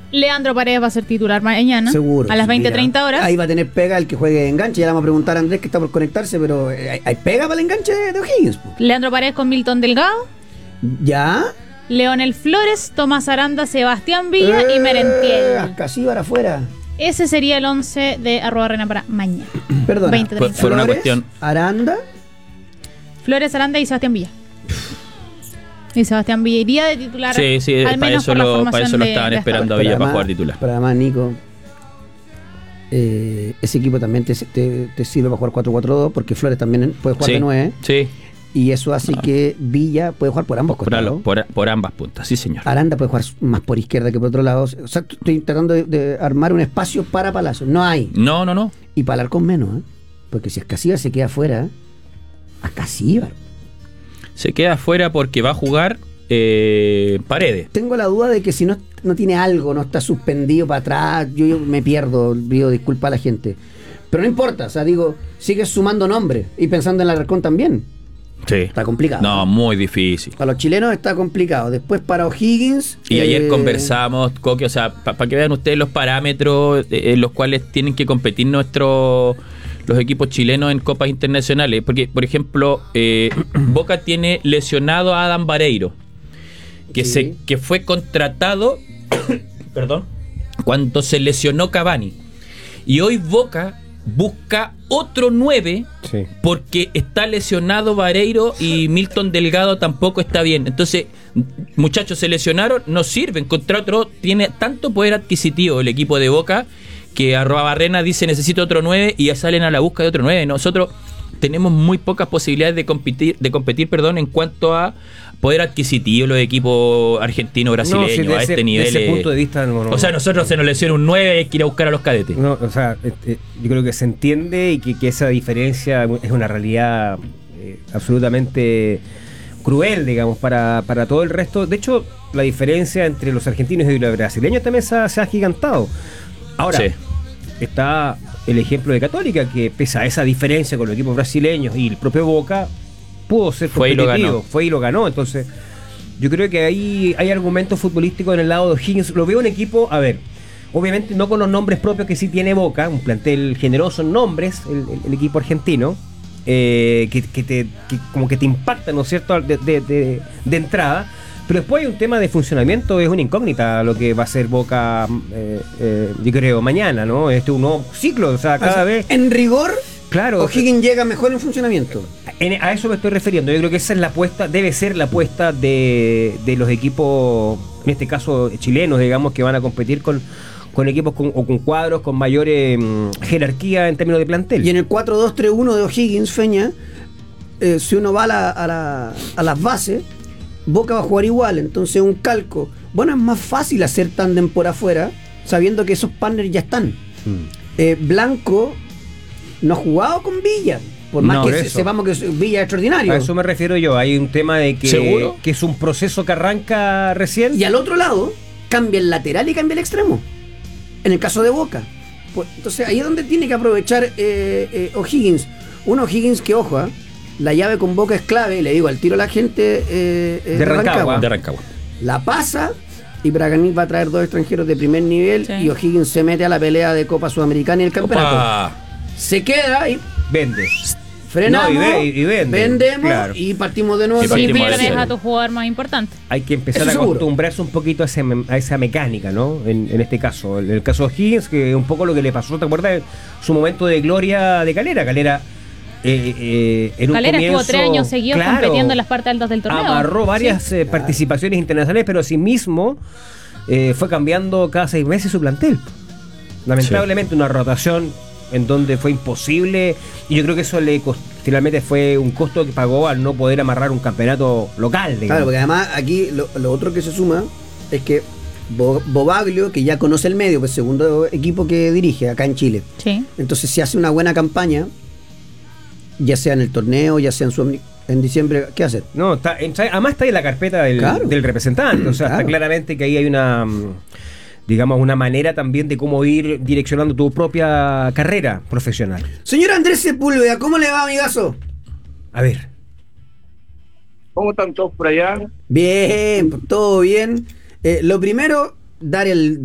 Leandro Paredes va a ser titular mañana. Seguro. A las 20:30 horas. Ahí va a tener pega el que juegue de enganche. Ya le vamos a preguntar a Andrés, que está por conectarse, pero ¿hay pega para el enganche de O'Higgins? Leandro Paredes con Milton Delgado. ¿Ya? Leonel Flores, Tomás Aranda, Sebastián Villa y Merentiel. Ascasíbar afuera. Ese sería el 11 de @Arena para mañana. Perdona. 20:30. Fue una cuestión. Aranda. Flores, Aranda y Sebastián Villa. Y Sebastián Villa iría de titular. Sí, al menos para por eso lo estaban de esperando a Villa para jugar titular. Pero además, Nico, ese equipo también te sirve para jugar 4-4-2, porque Flores también puede jugar de 9. Sí. Y eso hace que Villa puede jugar por ambos costados. Por ambas puntas, sí, señor. Aranda puede jugar más por izquierda que por otro lado. O sea, estoy tratando de armar un espacio para Palacios. No hay. No. Y para Alarcón menos, ¿eh? Porque si Ascasíbar se queda afuera, Ascasíbar. Se queda afuera porque va a jugar Paredes. Tengo la duda de que si no tiene algo, no está suspendido para atrás, yo me pierdo, pido disculpas a la gente. Pero no importa, o sea, digo, sigues sumando nombres y pensando en Alarcón también. Sí. Está complicado. No, muy difícil. Para los chilenos está complicado. Después para O'Higgins. Y ayer conversamos, Coque, o sea, para que vean ustedes los parámetros en los cuales tienen que competir los equipos chilenos en copas internacionales. Porque, por ejemplo, Boca tiene lesionado a Adam Vareiro, que fue contratado perdón, cuando se lesionó Cavani. Y hoy Boca busca otro 9 porque está lesionado Vareiro y Milton Delgado tampoco está bien. Entonces, muchachos, se lesionaron, no sirven. Contra otro, tiene tanto poder adquisitivo el equipo de Boca que Arrobarrena dice necesito otro 9 y ya salen a la busca de otro 9. Nosotros tenemos muy pocas posibilidades de competir, en cuanto a poder adquisitivo los equipos argentinos, brasileños, a este nivel. Desde ese punto de vista, o sea, nosotros se nos lesiona un 9 y hay que ir a buscar a los cadetes. No, o sea, yo creo que se entiende y que esa diferencia es una realidad absolutamente cruel, digamos, para todo el resto. De hecho, la diferencia entre los argentinos y los brasileños también se ha agigantado. Ahora, está el ejemplo de Católica, que pese a esa diferencia con los equipos brasileños y el propio Boca, pudo ser competitivo, fue y lo ganó. Entonces, yo creo que ahí hay argumentos futbolísticos en el lado de O'Higgins. Lo veo un equipo, a ver, obviamente no con los nombres propios que sí tiene Boca, un plantel generoso en nombres, el equipo argentino, que como que te impacta, ¿no es cierto?, de entrada. Pero después hay un tema de funcionamiento, es una incógnita lo que va a ser Boca, yo creo, mañana, ¿no? Este es un nuevo ciclo, o sea, cada vez... En rigor, claro, O'Higgins llega mejor en funcionamiento. A eso me estoy refiriendo. Yo creo que esa es la apuesta, debe ser la apuesta de los equipos, en este caso chilenos, digamos, que van a competir con equipos o con cuadros con mayor jerarquía en términos de plantel. Y en el 4-2-3-1 de O'Higgins, Feña, si uno va a las bases, Boca va a jugar igual, entonces un calco. Bueno, es más fácil hacer tándem por afuera, sabiendo que esos partners ya están. Blanco no ha jugado con Villa, por más que sepamos que Villa es extraordinario. A eso me refiero yo, hay un tema de que es un proceso que arranca recién. Y al otro lado, cambia el lateral y cambia el extremo, en el caso de Boca. Pues, entonces ahí es donde tiene que aprovechar O'Higgins. Un O'Higgins que, ojo, la llave con Boca es clave, le digo al tiro a la gente de Rancagua. La pasa y Braganil va a traer 2 extranjeros de primer nivel y O'Higgins se mete a la pelea de Copa Sudamericana y el campeonato. Se queda y vende. Frenamos, y vende, vendemos, claro, y partimos de nuevo. Y pierdes a tu jugador más importante. Hay que empezar a acostumbrarse un poquito a esa mecánica, ¿no? En este caso, en el caso de O'Higgins, que un poco lo que le pasó, ¿te acuerdas? Su momento de gloria de Calera. Calera en un Calera comienzo, estuvo 3 años seguidos compitiendo en las partes altas del torneo. Amarró varias participaciones internacionales, pero asimismo fue cambiando cada 6 meses su plantel. Lamentablemente una rotación en donde fue imposible, y yo creo que eso finalmente fue un costo que pagó al no poder amarrar un campeonato local, digamos. Claro, porque además aquí lo otro que se suma es que Bobaglio, que ya conoce el medio, pues segundo equipo que dirige acá en Chile. Sí. Entonces, si hace una buena campaña, ya sea en el torneo, ya sea en diciembre, ¿qué hace? No, además está en la carpeta del representante, o sea, está claramente que ahí hay una, digamos, una manera también de cómo ir direccionando tu propia carrera profesional. Señor Andrés Sepúlveda, ¿cómo le va, amigazo? A ver. ¿Cómo están todos por allá? Bien, todo bien. Lo primero, dar el